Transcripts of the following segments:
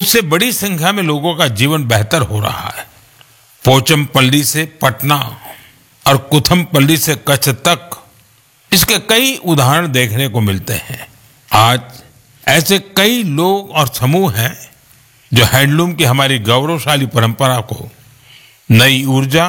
इससे बड़ी संख्या में लोगों का जीवन बेहतर हो रहा है। पोचमपल्ली से पटना और कुथमपल्ली से कच्छ तक इसके कई उदाहरण देखने को मिलते हैं। आज ऐसे कई लोग और समूह हैं जो हैंडलूम की हमारी गौरवशाली परंपरा को नई ऊर्जा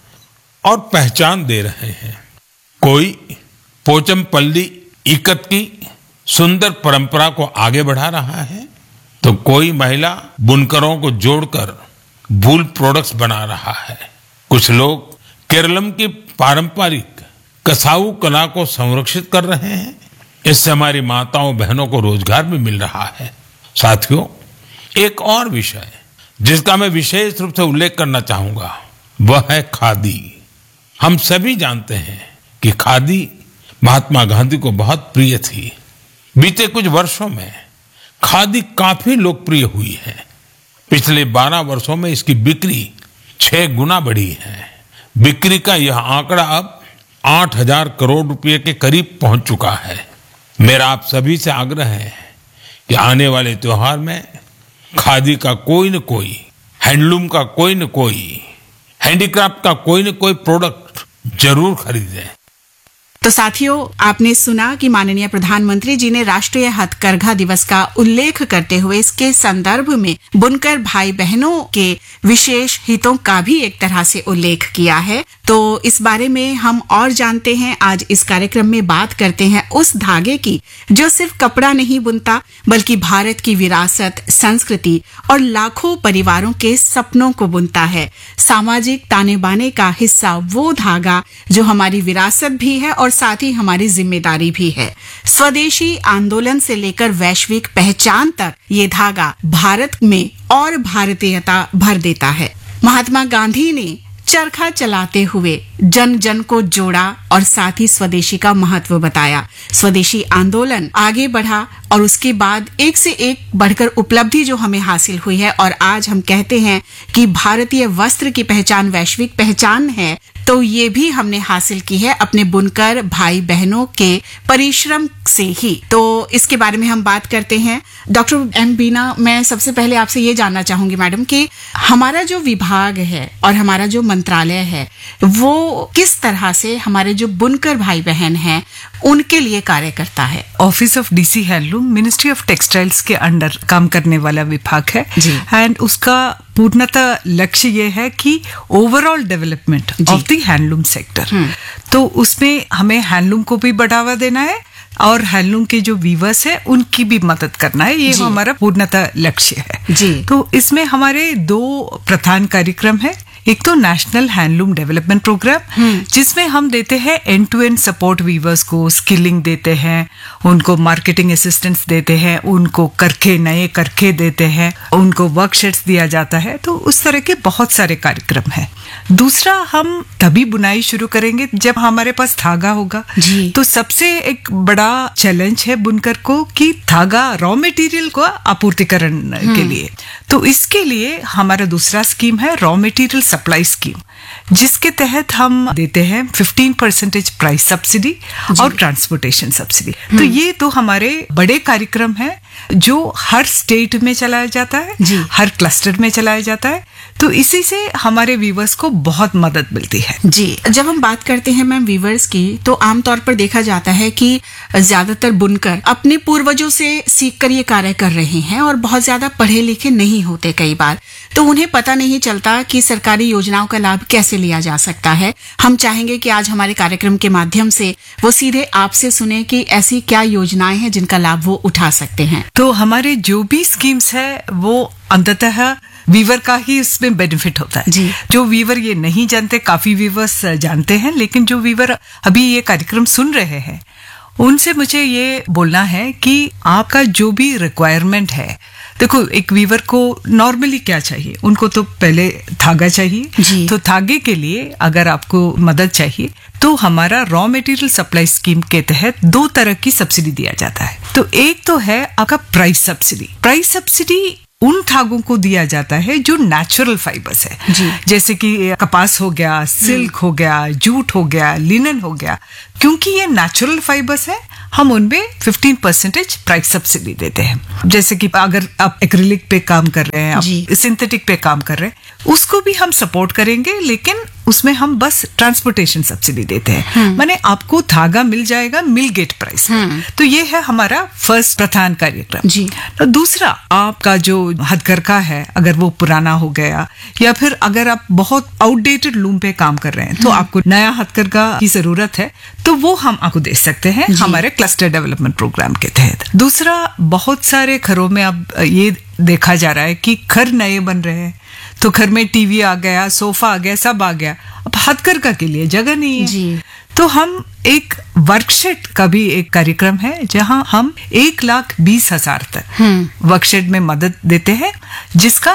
और पहचान दे रहे हैं। कोई पोचमपल्ली इकत की सुंदर परंपरा को आगे बढ़ा रहा है, तो कोई महिला बुनकरों को जोड़कर वूल प्रोडक्ट्स बना रहा है। कुछ लोग केरलम की पारंपरिक कसाऊ कला को संरक्षित कर रहे हैं। इससे हमारी माताओं बहनों को रोजगार भी मिल रहा है। साथियों, एक और विषय जिसका मैं विशेष रूप से उल्लेख करना चाहूंगा वह है खादी। हम सभी जानते हैं कि खादी महात्मा गांधी को बहुत प्रिय थी। बीते कुछ वर्षों में खादी काफी लोकप्रिय हुई है। पिछले 12 वर्षों में इसकी बिक्री 6 गुना बढ़ी है। बिक्री का यह आंकड़ा अब 8,000 करोड़ रुपए के करीब पहुंच चुका है। मेरा आप सभी से आग्रह है कि आने वाले त्योहार में खादी का कोई न कोई, हैंडलूम का कोई न कोई, हैंडीक्राफ्ट का कोई न कोई प्रोडक्ट जरूर खरीदें। तो साथियों, आपने सुना कि माननीय प्रधानमंत्री जी ने राष्ट्रीय हथकरघा दिवस का उल्लेख करते हुए इसके संदर्भ में बुनकर भाई बहनों के विशेष हितों का भी एक तरह से उल्लेख किया है। तो इस बारे में हम और जानते हैं। आज इस कार्यक्रम में बात करते हैं उस धागे की जो सिर्फ कपड़ा नहीं बुनता, बल्कि भारत की विरासत, संस्कृति और लाखों परिवारों के सपनों को बुनता है। सामाजिक ताने बाने का हिस्सा वो धागा जो हमारी विरासत भी है और साथ ही हमारी जिम्मेदारी भी है। स्वदेशी आंदोलन से लेकर वैश्विक पहचान तक ये धागा भारत में और भारतीयता भर देता है। महात्मा गांधी ने चरखा चलाते हुए जन जन को जोड़ा और साथ ही स्वदेशी का महत्व बताया। स्वदेशी आंदोलन आगे बढ़ा और उसके बाद एक से एक बढ़कर उपलब्धि जो हमें हासिल हुई है, और आज हम कहते हैं कि भारतीय वस्त्र की पहचान वैश्विक पहचान है, तो ये भी हमने हासिल की है अपने बुनकर भाई बहनों के परिश्रम से ही। तो इसके बारे में हम बात करते हैं। डॉक्टर एम बीना, मैं सबसे पहले आपसे ये जानना चाहूंगी मैडम कि हमारा जो विभाग है और हमारा जो मंत्रालय है वो किस तरह से हमारे जो बुनकर भाई बहन हैं उनके लिए कार्य करता है। Office of DC handloom ministry of textiles के अंडर काम करने वाला विभाग है एंड उसका पूर्णतः लक्ष्य ये है कि overall development of the handloom sector. तो उसमें हमें हैंडलूम को भी बढ़ावा देना है और हैंडलूम के जो वीवर्स है उनकी भी मदद करना है। ये हमारा पूर्णतः लक्ष्य है। तो इसमें हमारे 2 प्रधान कार्यक्रम है। एक तो नेशनल हैंडलूम डेवलपमेंट प्रोग्राम जिसमें हम देते हैं and to and support viewers को, स्किलिंग देते हैं, उनको मार्केटिंग असिस्टेंस देते हैं, उनको करखे नए करखे देते हैं, उनको वर्कशॉप्स दिया जाता है। तो उस तरह के बहुत सारे कार्यक्रम हैं। दूसरा, हम तभी बुनाई शुरू करेंगे जब हमारे पास धागा होगा। तो सबसे एक बड़ा चैलेंज है बुनकर को कि धागा रॉ मटेरियल को आपूर्तिकरण के लिए। तो इसके लिए हमारा दूसरा स्कीम है रॉ मटेरियल सप्लाई स्कीम, जिसके तहत हम देते हैं 15% प्राइस सब्सिडी और ट्रांसपोर्टेशन सब्सिडी। तो ये तो हमारे बड़े कार्यक्रम हैं जो हर स्टेट में चलाया जाता है, हर क्लस्टर में चलाया जाता है। तो इसी से हमारे वीवर्स को बहुत मदद मिलती है। जी, जब हम बात करते हैं मैम वीवर्स की, तो आमतौर पर देखा जाता है कि ज्यादातर बुनकर अपने पूर्वजों से सीखकर ये कार्य कर रहे हैं और बहुत ज्यादा पढ़े लिखे नहीं होते कई बार, तो उन्हें पता नहीं चलता कि सरकारी योजनाओं का लाभ कैसे लिया जा सकता है। हम चाहेंगे कि आज हमारे कार्यक्रम के माध्यम से वो सीधे आपसे सुने कि ऐसी क्या योजनाएं हैं जिनका लाभ वो उठा सकते हैं। तो हमारे जो भी स्कीम्स है वो अंततः वीवर का ही इसमें बेनिफिट होता है। जो वीवर ये नहीं जानते, काफी वीवर्स जानते हैं, लेकिन जो वीवर अभी ये कार्यक्रम सुन रहे हैं उनसे मुझे ये बोलना है कि आपका जो भी रिक्वायरमेंट है, देखो एक वीवर को नॉर्मली क्या चाहिए, उनको तो पहले धागा चाहिए। तो धागे के लिए अगर आपको मदद चाहिए तो हमारा रॉ मटेरियल सप्लाई स्कीम के तहत 2 तरह की सब्सिडी दिया जाता है। तो एक तो है आपका प्राइस सब्सिडी। प्राइस सब्सिडी उन धागों को दिया जाता है जो नेचुरल फाइबर्स है, जैसे कि कपास हो गया, सिल्क हो गया, जूट हो गया, लिनन हो गया। क्योंकि ये नेचुरल फाइबर्स है, हम उनमें 15% प्राइस सब्सिडी देते हैं। जैसे कि अगर आप एक्रिलिक पे काम कर रहे हैं, आप सिंथेटिक पे काम कर रहे हैं, उसको भी हम सपोर्ट करेंगे, लेकिन उसमें हम बस ट्रांसपोर्टेशन सब्सिडी देते हैं। माने आपको धागा मिल जाएगा मिल गेट प्राइस। तो ये है हमारा फर्स्ट प्रधान कार्यक्रम जी। तो दूसरा, आपका जो हथकरघा है, अगर वो पुराना हो गया या फिर अगर आप बहुत आउटडेटेड लूम पे काम कर रहे हैं, तो आपको नया हथकरघा की जरूरत है, तो वो हम आपको दे सकते हैं हमारे क्लस्टर डेवलपमेंट प्रोग्राम के तहत। दूसरा, बहुत सारे घरों में अब ये देखा जा रहा है कि घर नए बन रहे हैं, तो घर में टीवी आ गया, सोफा आ गया, सब आ गया, अब हथकरघा के लिए जगह नहीं है जी। तो हम एक वर्कशेड का भी एक कार्यक्रम है, जहां हम 1,20,000 तक वर्कशेड में मदद देते हैं, जिसका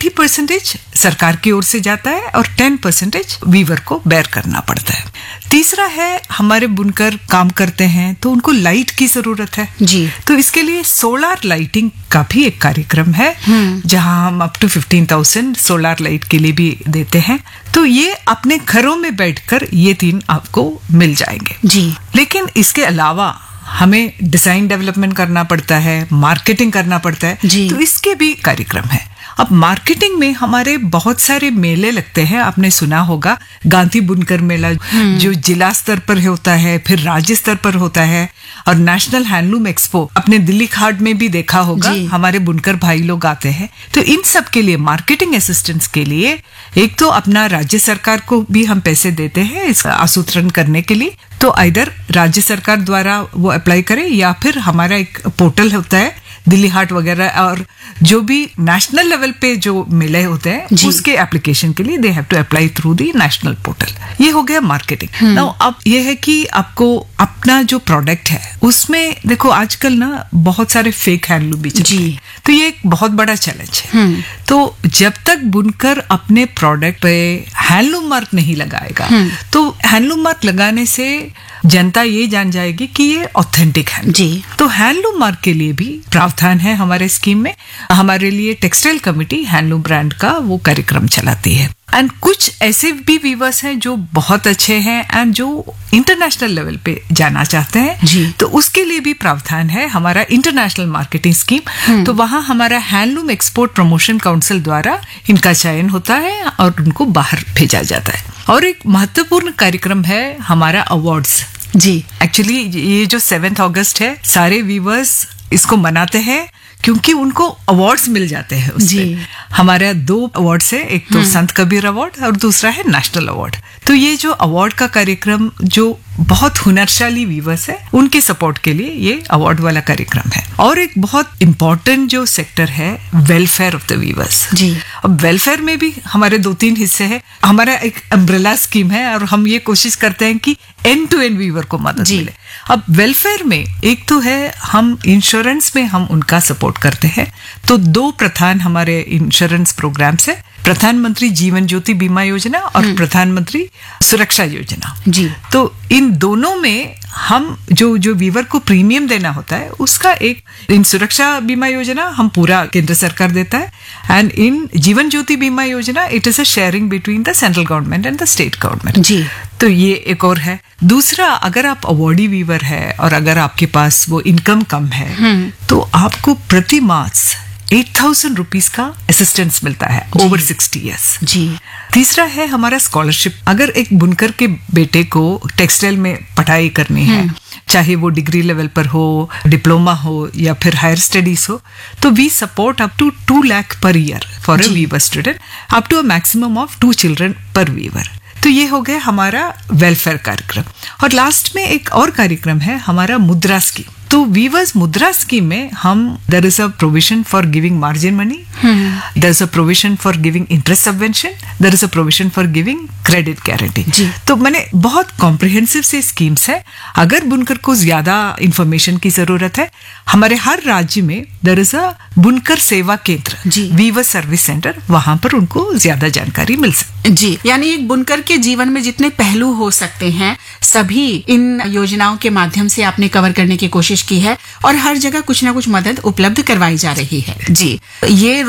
90% सरकार की ओर से जाता है और 10% वीवर को बेयर करना पड़ता है। तीसरा है, हमारे बुनकर काम करते हैं तो उनको लाइट की जरूरत है जी। तो इसके लिए सोलर लाइटिंग का भी एक कार्यक्रम है, जहां हम अप टू 15,000 सोलर लाइट के लिए भी देते हैं। तो ये अपने घरों में बैठकर ये 3 आपको मिल जाएंगे जी। लेकिन इसके अलावा हमें डिजाइन डेवलपमेंट करना पड़ता है, मार्केटिंग करना पड़ता है जी। तो इसके भी कार्यक्रम है। अब मार्केटिंग में हमारे बहुत सारे मेले लगते हैं, आपने सुना होगा गांधी बुनकर मेला जो जिला स्तर पर होता है, फिर राज्य स्तर पर होता है, और नेशनल हैंडलूम एक्सपो अपने दिल्ली घाट में भी देखा होगा, हमारे बुनकर भाई लोग आते हैं। तो इन सब के लिए मार्केटिंग असिस्टेंस के लिए एक तो अपना राज्य सरकार को भी हम पैसे देते हैं इस आसूत्रण करने के लिए, तो इधर राज्य सरकार द्वारा वो अप्लाई करें, या फिर हमारा एक पोर्टल होता है दिल्ली हाट वगैरह, और जो भी नेशनल लेवल पे जो मेले होते हैं उसके एप्लीकेशन के लिए they have to apply through the national portal. ये हो गया मार्केटिंग। नाउ अब ये है कि आपको अपना जो प्रोडक्ट है उसमें देखो, आजकल ना बहुत सारे फेक हैंडलूम भी चलते हैं, तो ये एक बहुत बड़ा चैलेंज है। तो जब तक बुनकर अपने प्रोडक्ट पे हैंडलूम मार्क नहीं लगाएगा, तो हैंडलूम मार्क लगाने से जनता ये जान जाएगी कि ये ऑथेंटिक है जी। तो हैंडलूम मार्क के लिए भी प्रावधान है हमारे स्कीम में। हमारे लिए टेक्सटाइल कमेटी हैंडलूम ब्रांड का वो कार्यक्रम चलाती है। एंड कुछ ऐसे भी वीवर्स हैं जो बहुत अच्छे हैं एंड जो इंटरनेशनल लेवल पे जाना चाहते हैं जी। तो उसके लिए भी प्रावधान है हमारा इंटरनेशनल मार्केटिंग स्कीम। तो वहां हमारा हैंडलूम एक्सपोर्ट प्रमोशन काउंसिल द्वारा इनका चयन होता है और उनको बाहर भेजा जाता है। और एक महत्वपूर्ण कार्यक्रम है हमारा अवार्ड्स जी। एक्चुअली ये जो 7 अगस्त है, सारे वीवर्स इसको मनाते हैं क्योंकि उनको अवार्ड्स मिल जाते हैं उसमें। हमारे 2 अवार्ड्स है, एक तो संत कबीर अवार्ड और दूसरा है नेशनल अवार्ड। तो ये जो अवार्ड का कार्यक्रम जो बहुत हुनरशाली वीवर्स है उनके सपोर्ट के लिए ये अवार्ड वाला कार्यक्रम है। और एक बहुत इम्पोर्टेंट जो सेक्टर है वेलफेयर ऑफ द वीवर्स जी। अब वेलफेयर में भी हमारे 2-3 हिस्से हैं। हमारा एक अम्ब्रेला स्कीम है और हम ये कोशिश करते हैं कि एंड टू एंड वीवर को मदद मिले। अब वेलफेयर में एक तो है हम इंश्योरेंस में हम उनका सपोर्ट करते हैं। तो 2 प्रधान हमारे इंश्योरेंस प्रोग्राम है, प्रधानमंत्री जीवन ज्योति बीमा योजना और प्रधानमंत्री सुरक्षा योजना जी। तो इन दोनों में हम जो वीवर को प्रीमियम देना होता है उसका एक, इन सुरक्षा बीमा योजना हम पूरा केंद्र सरकार देता है, एंड इन जीवन ज्योति बीमा योजना it is a sharing between the central government and the state government जी। तो ये एक और है। दूसरा, अगर आप अवॉर्डी वीवर है और अगर आपके पास वो इनकम कम है तो आपको प्रति मास 8,000 रुपीज का असिस्टेंस मिलता है ओवर 60 ईयर्स जी। तीसरा है हमारा स्कॉलरशिप। अगर एक बुनकर के बेटे को टेक्सटाइल में पढ़ाई करनी है, चाहे वो डिग्री लेवल पर हो, डिप्लोमा हो या फिर हायर स्टडीज हो, तो we support up to 2 lakh per year for a Weaver student, up to a maximum of 2 children पर वीवर। तो ये हो गया हमारा वेलफेयर कार्यक्रम। और लास्ट में एक और कार्यक्रम है हमारा मुद्रा स्कीम। तो वीवर्स मुद्रा स्कीम में हम there is a provision for giving margin money, there is a provision for giving interest subvention, there is a provision for giving credit guarantee. तो मैंने बहुत कॉम्प्रिहेंसिव से स्कीम्स है। अगर बुनकर को ज्यादा इंफॉर्मेशन की जरूरत है, हमारे हर राज्य में देयर इज अ बुनकर सेवा केंद्र वीवर सर्विस सेंटर, वहां पर उनको ज्यादा जानकारी मिल सकती जी। यानी एक बुनकर के जीवन में जितने पहलू हो सकते हैं सभी इन योजनाओं के माध्यम से आपने कवर करने की कोशिश की है और हर जगह कुछ ना कुछ मदद उपलब्ध करवाई जा रही है जी। ये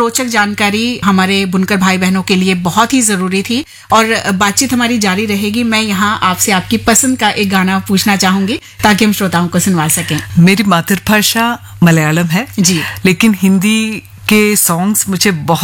रोचक जानकारी हमारे बुनकर भाई बहनों के लिए बहुत ही जरूरी थी और बातचीत हमारी जारी रहेगी। मैं यहाँ आपसे आपकी पसंद का एक गाना पूछना चाहूंगी ताकि हम श्रोताओं को सुनवा सकें। मेरी मातृभाषा मलयालम है जी, लेकिन हिंदी के सॉन्ग्स मुझे बहुत